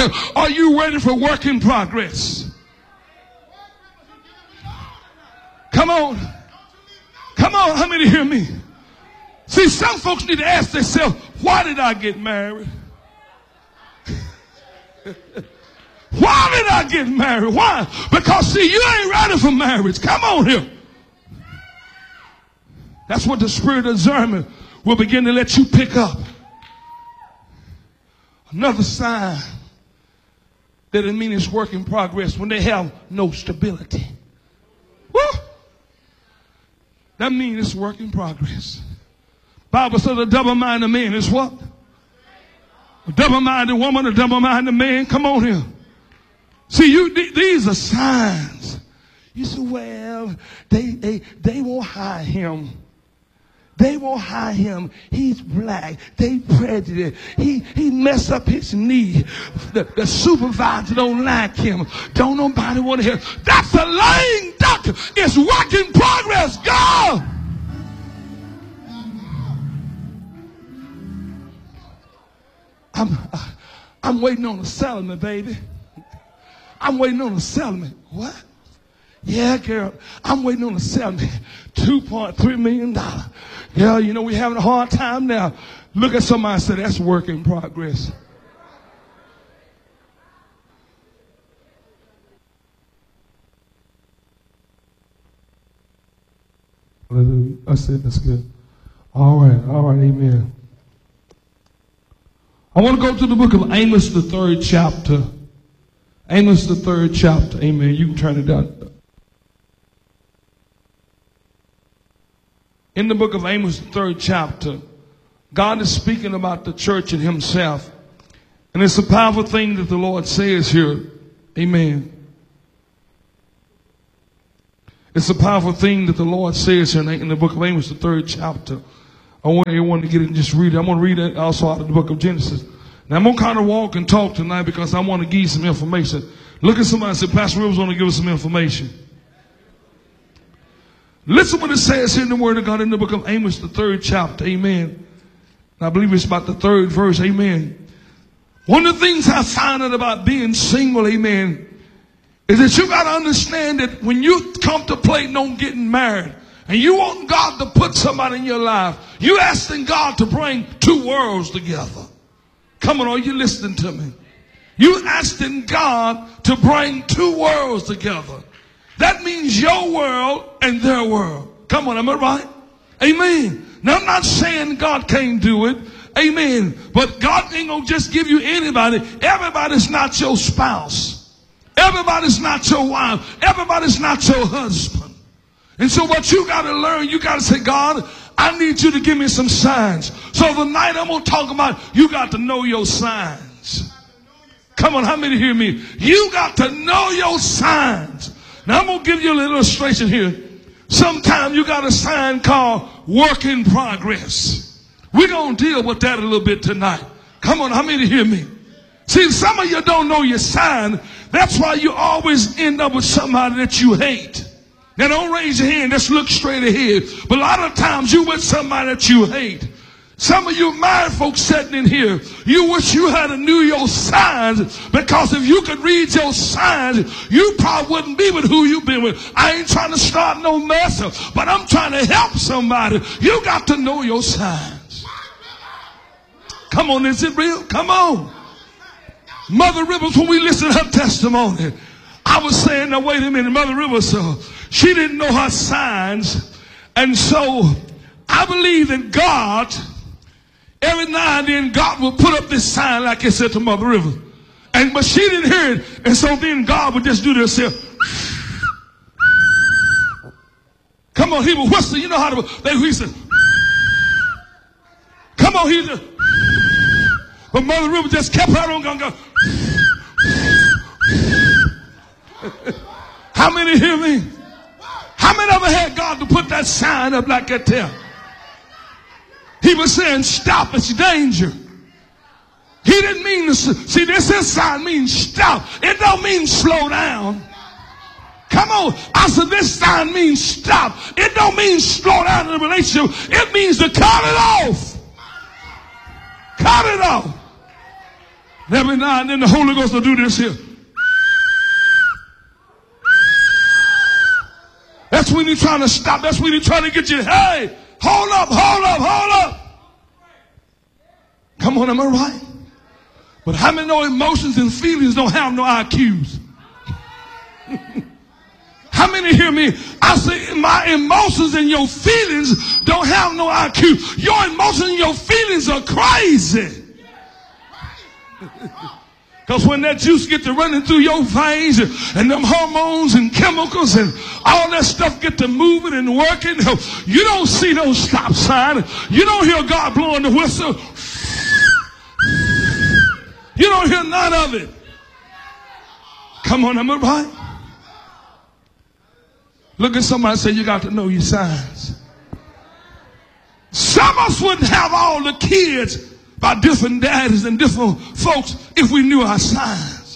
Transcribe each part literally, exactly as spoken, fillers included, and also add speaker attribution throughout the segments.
Speaker 1: Are you ready for work in progress? Come on. Come on. How many hear me? See, some folks need to ask themselves, why did I get married? Why did I get married? Why? Because, see, you ain't ready for marriage. Come on here. That's what the spirit of discernment will begin to let you pick up. Another sign that it means it's work in progress when they have no stability. Woo! That means it's work in progress. Bible says a double-minded man is what? A double-minded woman, a double-minded man. Come on here. See, you, th- these are signs. You say, well, they, they, they won't hire him. They won't hire him. He's black. They prejudiced. He, he messed up his knee. The, the supervisor don't like him. Don't nobody want to hear. That's a lying duck. It's work in progress. Go! I'm, I'm waiting on a settlement, baby. I'm waiting on a settlement. What? Yeah, girl, I'm waiting on a settlement. two point three million dollars. Girl, you know, we're having a hard time now. Look at somebody and say, that's work in progress. Hallelujah. I said that's good. All right, all right, amen. I want to go to the book of Amos, the third chapter. Amos, the third chapter. Amen. You can turn it down. In the book of Amos, the third chapter, God is speaking about the church and himself. And it's a powerful thing that the Lord says here. Amen. It's a powerful thing that the Lord says here in the book of Amos, the third chapter. I want everyone to get it and just read it. I'm going to read it also out of the book of Genesis. Now, I'm going to kind of walk and talk tonight because I want to give you some information. Look at somebody and say, Pastor Rivers want to give us some information. Listen what it says here in the Word of God in the book of Amos, the third chapter. Amen. And I believe it's about the third verse. Amen. One of the things I find out about being single, amen, is that you got to understand that when you contemplate on getting married and you want God to put somebody in your life, you asking God to bring two worlds together. Come on, are you listening to me? You asking God to bring two worlds together. That means your world and their world. Come on, am I right? Amen. Now, I'm not saying God can't do it. Amen. But God ain't going to just give you anybody. Everybody's not your spouse. Everybody's not your wife. Everybody's not your husband. And so what you got to learn, you got to say, God, I need you to give me some signs. So tonight I'm going to talk about you got to know your signs. Come on, how many hear me? You got to know your signs. Now I'm going to give you a little illustration here. Sometimes you got a sign called work in progress. We're going to deal with that a little bit tonight. Come on, how many hear me? See, some of you don't know your sign. That's why you always end up with somebody that you hate. Now don't raise your hand, just look straight ahead. But a lot of times you with somebody that you hate. Some of you married folks sitting in here, you wish you had a knew your signs, because if you could read your signs, you probably wouldn't be with who you've been with. I ain't trying to start no mess, but I'm trying to help somebody. You got to know your signs. Come on, is it real? Come on. Mother Rivers, when we listen to her testimony, I was saying, now wait a minute, Mother Rivers, uh, she didn't know her signs. And so I believe that God, every now and then, God will put up this sign like it said to Mother River. And but she didn't hear it. And so then God would just do this here. Come on, he would whistle. You know how to, they, he said, come on, he just, but Mother River just kept her on going, go. How many hear me? How many ever had God to put that sign up like that there? He was saying, stop, it's danger. He didn't mean to, see, this is sign means stop. It don't mean slow down. Come on. I said, this sign means stop. It don't mean slow down in the relationship. It means to cut it off. Cut it off. And every now and then the Holy Ghost will do this here. That's when he's trying to stop. That's when he's trying to get you. Hey, hold up, hold up, hold up. Come on, am I right? But how many know emotions and feelings don't have no I Qs? How many hear me? I say my emotions and your feelings don't have no I Q. Your emotions and your feelings are crazy. Because when that juice get to running through your veins and them hormones and chemicals and all that stuff get to moving and working, you don't see no stop sign. You don't hear God blowing the whistle. You don't hear none of it. Come on, am I right? Look at somebody and say, you got to know your signs. Some of us wouldn't have all the kids by different daddies and different folks if we knew our signs.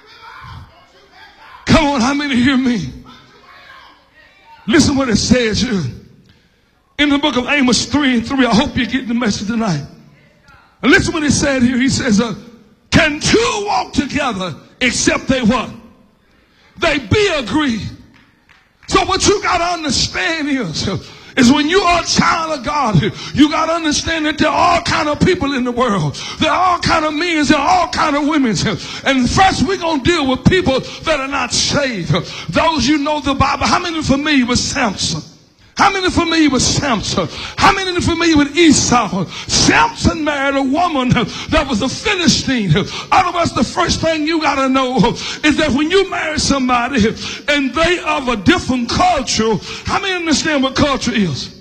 Speaker 1: Come on, how many hear me? Listen what it says here. In the book of Amos three and three, I hope you're getting the message tonight. And listen what it said here. He says, uh, can two walk together except they what? They be agreed. So what you got to understand is, is when you are a child of God, you got to understand that there are all kind of people in the world. There are all kind of men, there are all kind of women. And first we're going to deal with people that are not saved. Those you know the Bible. How many are familiar with Samson? How many are familiar with Samson? How many are familiar with Esau? Samson married a woman that was a Philistine. Otherwise, the first thing you got to know is that when you marry somebody and they of a different culture, how many understand what culture is?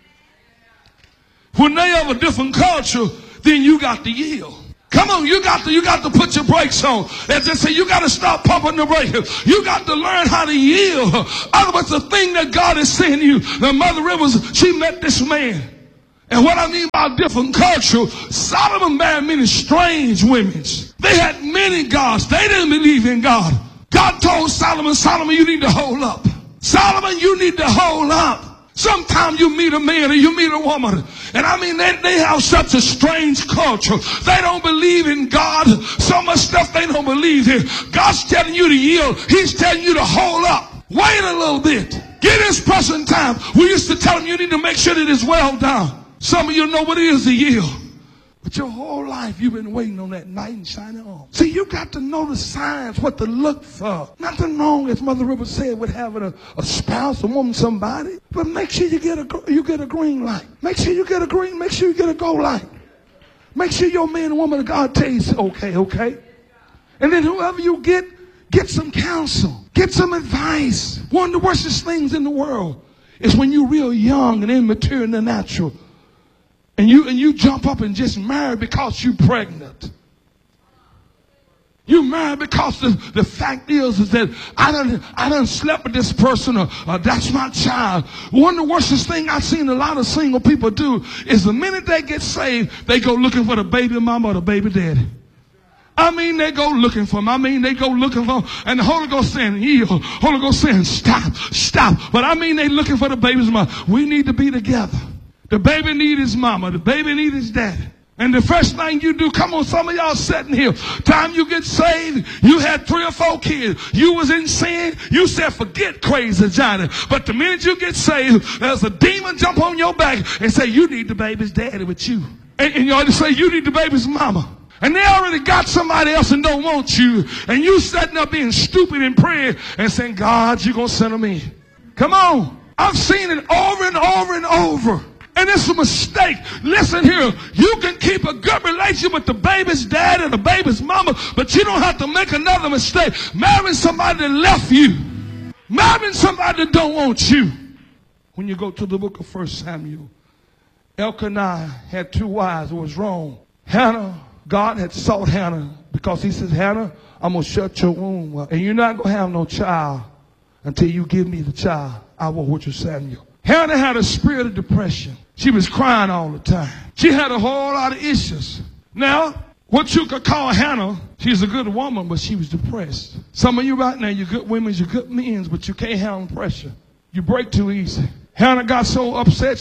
Speaker 1: When they of a different culture, then you got to yield. Come on, you got to, you got to put your brakes on. And just say, you got to stop pumping the brakes. You got to learn how to yield. Otherwise, the thing that God is saying to you, the Mother Rivers, she met this man. And what I mean by different culture, Solomon married many strange women. They had many gods. They didn't believe in God. God told Solomon, Solomon, you need to hold up. Solomon, you need to hold up. Sometimes you meet a man or you meet a woman, and I mean, they, they have such a strange culture. They don't believe in God. So much stuff they don't believe in. God's telling you to yield. He's telling you to hold up. Wait a little bit. Give this person time. We used to tell them you need to make sure that it's well done. Some of you know what it is to yield. But your whole life you've been waiting on that knight in shining armor. See, you got to know the signs, what to look for. Nothing wrong, as Mother River said, with having a, a spouse, a woman, somebody. But make sure you get a you get a green light. Make sure you get a green. Make sure you get a go light. Make sure your man and woman of God tell you, okay, okay. And then whoever you get, get some counsel, get some advice. One of the worstest things in the world is when you're real young and immature in the natural. And you, and you jump up and just marry because you're pregnant. You marry because the, the fact is, is that I done, I done slept with this person or, or that's my child. One of the worstest thing I've seen a lot of single people do is the minute they get saved, they go looking for the baby mama or the baby daddy. I mean, they go looking for him. I mean, they go looking for him. And the Holy Ghost saying, yield. Holy Ghost saying, stop, stop. But I mean, they looking for the baby's mama. We need to be together. The baby need his mama. The baby need his daddy. And the first thing you do, come on, some of y'all sitting here, time you get saved, you had three or four kids. You was in sin. You said, forget crazy Johnny. But the minute you get saved, there's a demon jump on your back and say, you need the baby's daddy with you. And, and you ought to say, you need the baby's mama. And they already got somebody else and don't want you. And you sitting up being stupid and praying and saying, God, you're going to send them in. Come on. I've seen it over and over and over. And it's a mistake. Listen here. You can keep a good relationship with the baby's dad and the baby's mama, but you don't have to make another mistake. Marrying somebody that left you. Marrying somebody that don't want you. When you go to the book of First Samuel, Elkanah had two wives. It was wrong. Hannah, God had sought Hannah because he says, Hannah, I'm going to shut your womb up. And you're not going to have no child until you give me the child. I will with you, Samuel. Hannah had a spirit of depression. She was crying all the time. She had a whole lot of issues. Now, what you could call Hannah, she's a good woman, but she was depressed. Some of you right now, you're good women, you're good men, but you can't handle pressure. You break too easy. Hannah got so upset she didn't...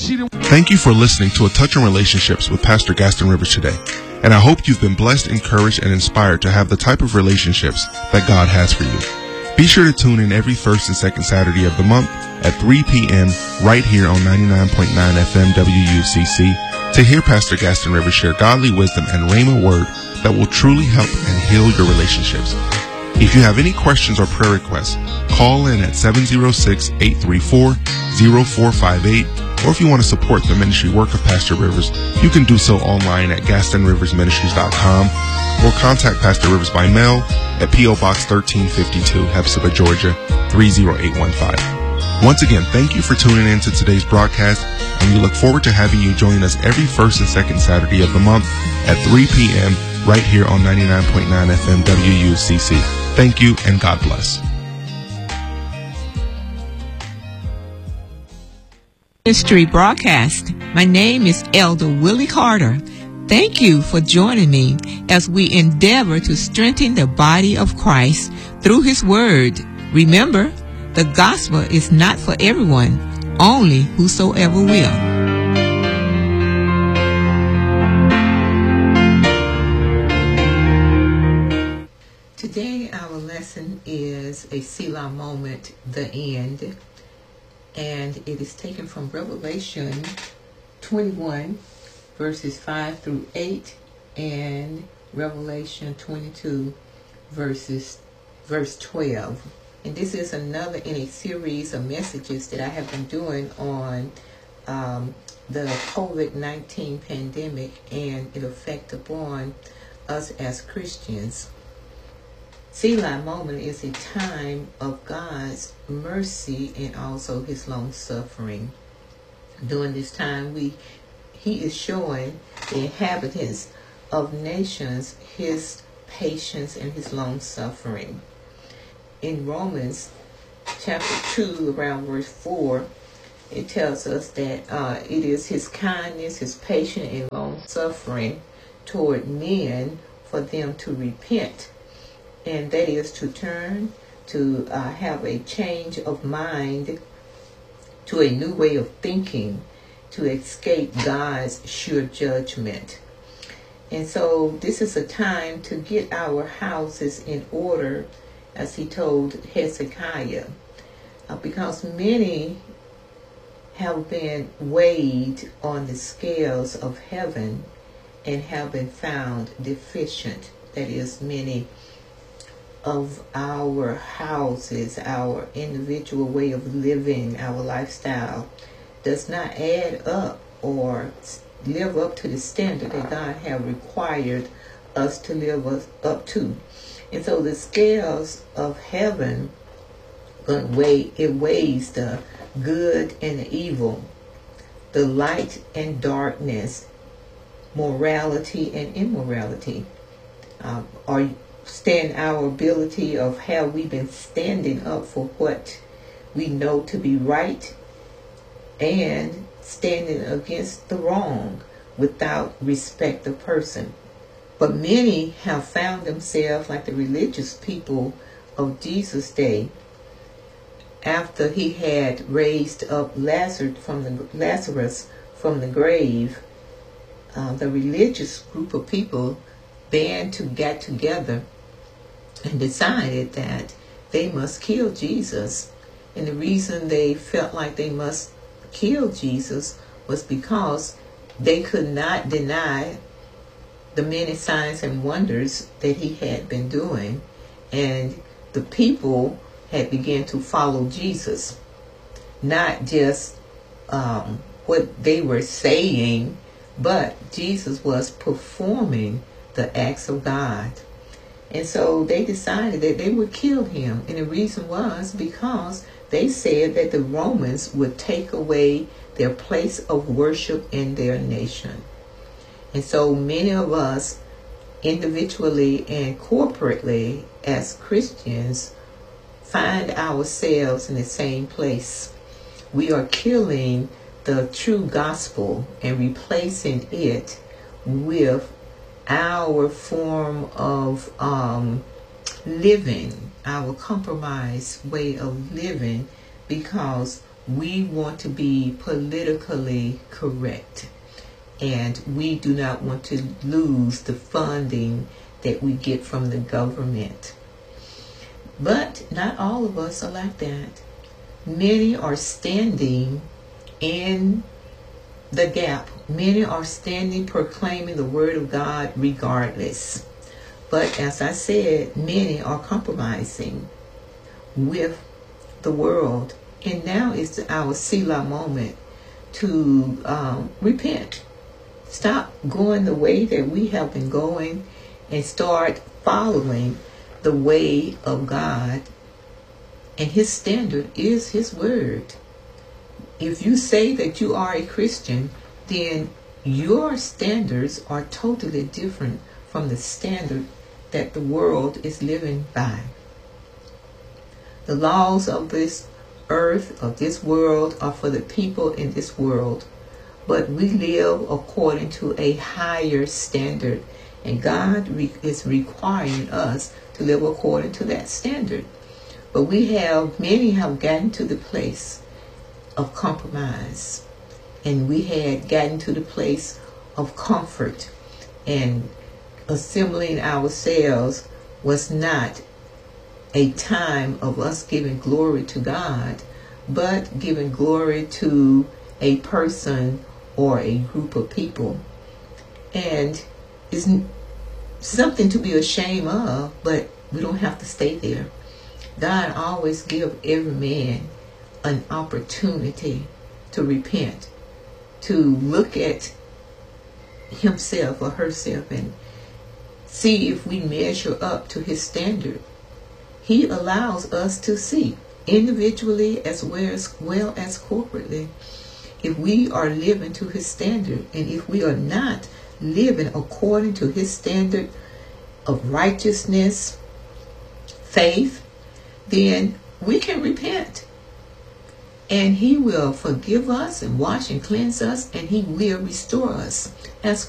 Speaker 2: Thank you for listening to A Touch on Relationships with Pastor Gaston Rivers today. And I hope you've been blessed, encouraged, and inspired to have the type of relationships that God has for you. Be sure to tune in every first and second Saturday of the month at three p.m. right here on ninety-nine point nine F M W U C C to hear Pastor Gaston Rivers share godly wisdom and rhema word that will truly help and heal your relationships. If you have any questions or prayer requests, call in at seven oh six, eight three four, oh four five eight, or if you want to support the ministry work of Pastor Rivers, you can do so online at gaston rivers ministries dot com or contact Pastor Rivers by mail at P O Box thirteen fifty-two, Hepzibah, Georgia, three oh eight one five. Once again, thank you for tuning in to today's broadcast, and we look forward to having you join us every first and second Saturday of the month at three p.m. right here on ninety-nine point nine F M W U C C. Thank you, and God bless.
Speaker 3: Ministry broadcast. My name is Elder Willie Carter. Thank you for joining me as we endeavor to strengthen the body of Christ through His Word. Remember, the gospel is not for everyone, only whosoever will. Today our lesson is a Selah moment, the end. And it is taken from Revelation twenty-one, verses five through eight, and Revelation twenty-two, verses verse twelve. And this is another in a series of messages that I have been doing on um, the covid nineteen pandemic and its effect upon us as Christians. Selah moment is a time of God's mercy and also His long suffering. During this time, we He is showing the inhabitants of nations His patience and His long suffering. In Romans chapter two, around verse four, it tells us that uh, it is His kindness, His patience, and long suffering toward men for them to repent. And that is to turn, to uh, have a change of mind, to a new way of thinking, to escape God's sure judgment. And so this is a time to get our houses in order, as He told Hezekiah, uh, because many have been weighed on the scales of heaven and have been found deficient. That is, many of our houses, our individual way of living, our lifestyle does not add up or live up to the standard that God has required us to live up to. And so the scales of heaven, weigh, it weighs the good and the evil, the light and darkness, morality and immorality. Uh, are stand our ability of how we've been standing up for what we know to be right and standing against the wrong without respect of person. But many have found themselves like the religious people of Jesus' day. After He had raised up Lazarus from the Lazarus from the grave, uh, the religious group of people band to get together and decided that they must kill Jesus. And the reason they felt like they must kill Jesus was because they could not deny the many signs and wonders that He had been doing. And the people had begun to follow Jesus. Not just um, what they were saying, but Jesus was performing the acts of God. And so they decided that they would kill Him. And the reason was because they said that the Romans would take away their place of worship in their nation. And so many of us, individually and corporately as Christians, find ourselves in the same place. We are killing the true gospel and replacing it with our form of um, living, our compromised way of living, because we want to be politically correct, and we do not want to lose the funding that we get from the government. But not all of us are like that. Many are standing in the gap. Many are standing proclaiming the word of God regardless. But as I said, many are compromising with the world. And now is our Selah moment to um, repent. Stop going the way that we have been going and start following the way of God. And his standard is his word. If you say that you are a Christian, then your standards are totally different from the standard that the world is living by. The laws of this earth, of this world, are for the people in this world. But we live according to a higher standard. And God re- is requiring us to live according to that standard. But we have, many have gotten to the place of compromise. And we had gotten to the place of comfort. And assembling ourselves was not a time of us giving glory to God, but giving glory to a person or a group of people. And it's something to be ashamed of, but we don't have to stay there. God always gives every man an opportunity to repent, to look at himself or herself and see if we measure up to his standard. He allows us to see individually as well as, well as corporately if we are living to his standard. And if we are not living according to his standard of righteousness, faith, then we can repent. And he will forgive us and wash and cleanse us, and he will restore us as